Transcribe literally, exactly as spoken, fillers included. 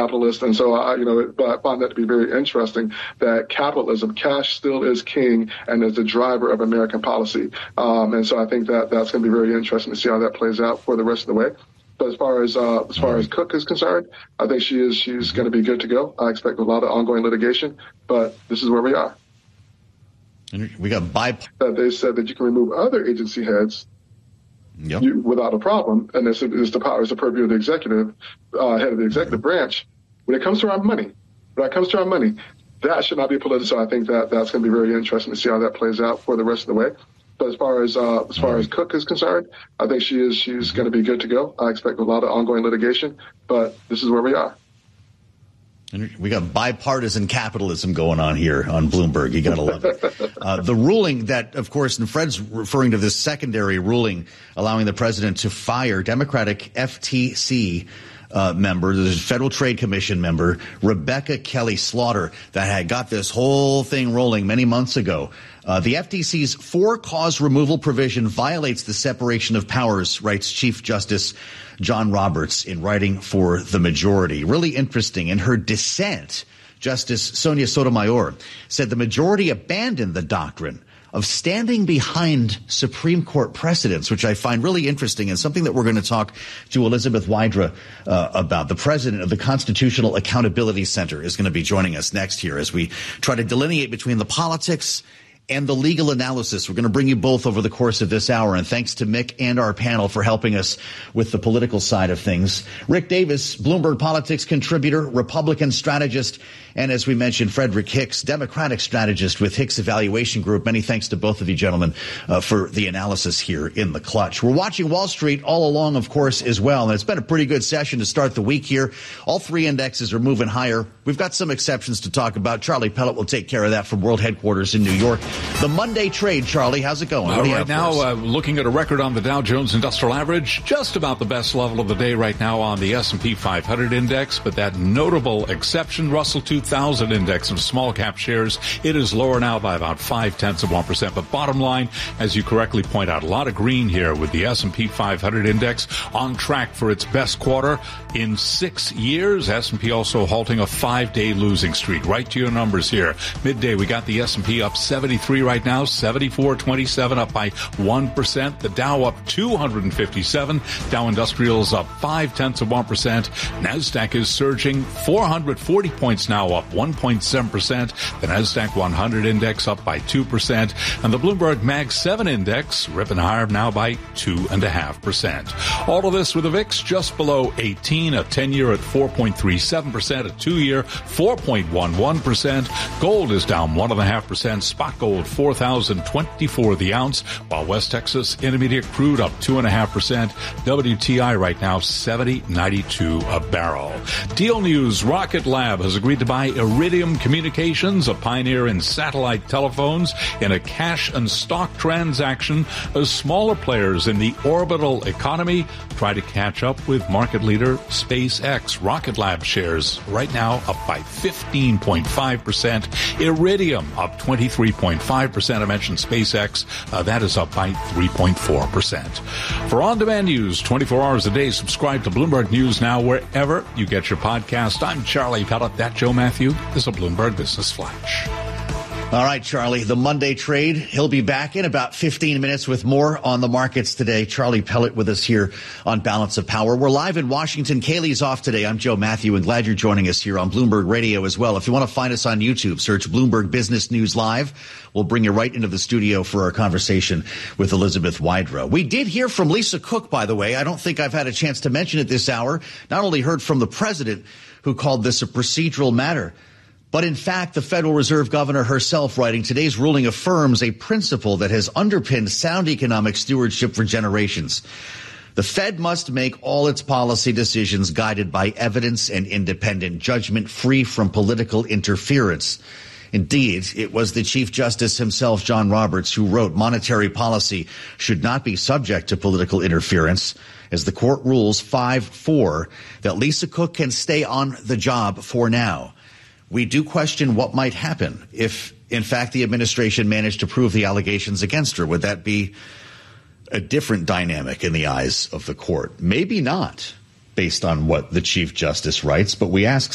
capitalist, and so I, you know, but I find that to be very interesting. That capitalism, cash still is king and is the driver of American policy, um, and so I think that that's going to be very interesting to see how that plays out for the rest of the way. But as far as uh, as far as Cook is concerned, I think she is she's going to be good to go. I expect a lot of ongoing litigation, but this is where we are. And we got by that they said that you can remove other agency heads. Yep. You, without a problem, and this is the power, is the purview of the executive, uh, head of the executive branch. When it comes to our money, when it comes to our money, that should not be political. So I think that that's going to be very interesting to see how that plays out for the rest of the way. But as far as uh, as far as Cook is concerned, I think she is she's going to be good to go. I expect a lot of ongoing litigation, but this is where we are. And we got bipartisan capitalism going on here on Bloomberg. You got to love it. Uh, the ruling that, of course, and Fred's referring to this secondary ruling allowing the president to fire Democratic F T C uh, member, the Federal Trade Commission member, Rebecca Kelly Slaughter, that had got this whole thing rolling many months ago. Uh, the F T C's for-cause removal provision violates the separation of powers, writes Chief Justice John Roberts in writing for the majority. Really interesting. In her dissent, Justice Sonia Sotomayor said the majority abandoned the doctrine of standing behind Supreme Court precedents, which I find really interesting and something that we're going to talk to Elizabeth Wydra uh, about. The president of the Constitutional Accountability Center is going to be joining us next here as we try to delineate between the politics and the legal analysis. We're going to bring you both over the course of this hour. And thanks to Mick and our panel for helping us with the political side of things. Rick Davis, Bloomberg Politics contributor, Republican strategist, and as we mentioned, Frederick Hicks, Democratic strategist with Hicks Evaluation Group. Many thanks to both of you gentlemen uh, for the analysis here in the clutch. We're watching Wall Street all along, of course, as well. And it's been a pretty good session to start the week here. All three indexes are moving higher. We've got some exceptions to talk about. Charlie Pellet will take care of that from World Headquarters in New York. The Monday trade, Charlie, how's it going? Uh, right now, uh, looking at a record on the Dow Jones Industrial Average, just about the best level of the day right now on the S and P five hundred index, but that notable exception, Russell two thousand index of small cap shares, it is lower now by about five tenths of one percent. But bottom line, as you correctly point out, a lot of green here with the S and P five hundred index on track for its best quarter in six years. S and P also halting a five-day losing streak. Right to your numbers here. Midday, we got the S and P up seventy-three right now, seventy-four twenty-seven, up by one percent. The Dow up two hundred fifty-seven. Dow Industrials up five tenths of one percent. NASDAQ is surging four hundred forty points now, up one point seven percent. The NASDAQ one hundred index up by two percent. And the Bloomberg Mag seven index ripping higher now by two point five percent. All of this with a V I X just below eighteen, a ten-year at four point three seven percent, a two-year four point one one percent. Gold is down one point five percent. Spot gold four thousand twenty-four the ounce, while West Texas Intermediate crude up two point five percent. W T I right now seventy ninety-two a barrel. Deal news, Rocket Lab has agreed to buy Iridium Communications, a pioneer in satellite telephones, in a cash and stock transaction as smaller players in the orbital economy try to catch up with market leader SpaceX. Rocket Lab shares right now up by fifteen point five percent. Iridium up twenty-three point five percent. I mentioned SpaceX. Uh, that is up by three point four percent. For on-demand news, twenty-four hours a day, subscribe to Bloomberg News Now wherever you get your podcast. I'm Charlie Pellet. That Joe Matthew is a Bloomberg Business Flash. All right, Charlie, the Monday trade. He'll be back in about fifteen minutes with more on the markets today. Charlie Pellet with us here on Balance of Power. We're live in Washington. Kaylee's off today. I'm Joe Matthew, and glad you're joining us here on Bloomberg Radio as well. If you want to find us on YouTube, search Bloomberg Business News Live. We'll bring you right into the studio for our conversation with Elizabeth Wydra. We did hear from Lisa Cook, by the way. I don't think I've had a chance to mention it this hour. Not only heard from the president, who called this a procedural matter, but in fact, the Federal Reserve Governor herself writing, today's ruling affirms a principle that has underpinned sound economic stewardship for generations. The Fed must make all its policy decisions guided by evidence and independent judgment, free from political interference. Indeed, it was the Chief Justice himself, John Roberts, who wrote monetary policy should not be subject to political interference, as the court rules five four that Lisa Cook can stay on the job for now. We do question what might happen if, in fact, the administration managed to prove the allegations against her. Would that be a different dynamic in the eyes of the court? Maybe not, based on what the Chief Justice writes, but we ask